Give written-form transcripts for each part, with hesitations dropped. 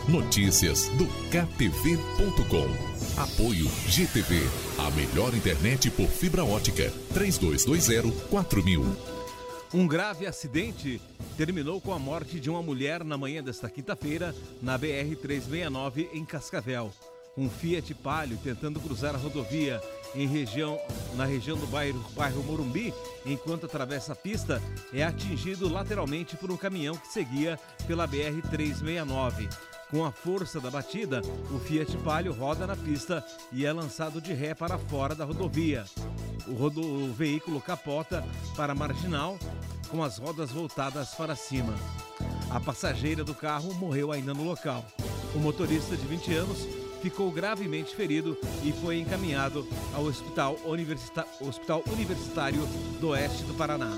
Notícias do KTV.com. Apoio GTV, a melhor internet por fibra ótica. 3220-4000. Um grave acidente terminou com a morte de uma mulher na manhã desta quinta-feira na BR-369 em Cascavel. Um Fiat Palio tentando cruzar a rodovia na região do bairro Morumbi, enquanto atravessa a pista, é atingido lateralmente por um caminhão que seguia pela BR-369. Com a força da batida, o Fiat Palio roda na pista e é lançado de ré para fora da rodovia. O veículo capota para a marginal, com as rodas voltadas para cima. A passageira do carro morreu ainda no local. O motorista de 20 anos ficou gravemente ferido e foi encaminhado ao Hospital Universitário do Oeste do Paraná.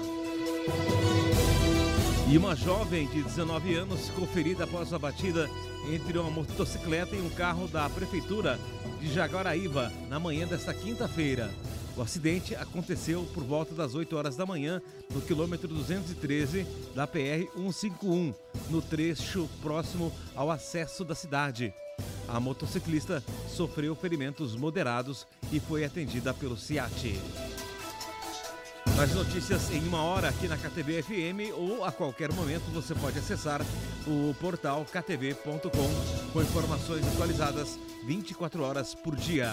E uma jovem de 19 anos ficou ferida após a batida entre uma motocicleta e um carro da Prefeitura de Jaguaraíva na manhã desta quinta-feira. O acidente aconteceu por volta das 8 horas da manhã no quilômetro 213 da PR-151, no trecho próximo ao acesso da cidade. A motociclista sofreu ferimentos moderados e foi atendida pelo SIAT. Mais notícias em uma hora aqui na KTV FM ou a qualquer momento você pode acessar o portal ktv.com com informações atualizadas 24 horas por dia.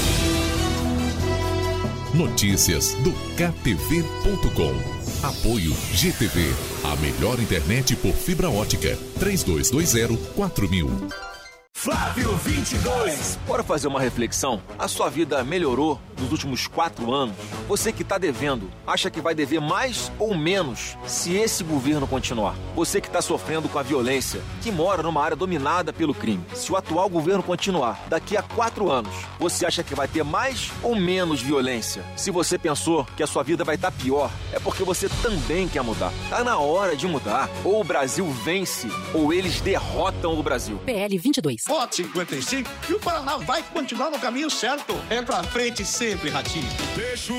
Notícias do KTV.com. Apoio GTV, a melhor internet por fibra ótica. 3220-4000. Flávio 22. Bora fazer uma reflexão? A sua vida melhorou nos últimos 4 anos? Você que está devendo, acha que vai dever mais ou menos se esse governo continuar? Você que está sofrendo com a violência, que mora numa área dominada pelo crime, se o atual governo continuar, daqui a 4 anos, você acha que vai ter mais ou menos violência? Se você pensou que a sua vida vai estar pior, é porque você também quer mudar. Tá na hora de mudar. Ou o Brasil vence, ou eles derrotam o Brasil. PL 22. Vote 55 e o Paraná vai continuar no caminho certo. É pra frente sempre, Ratinho.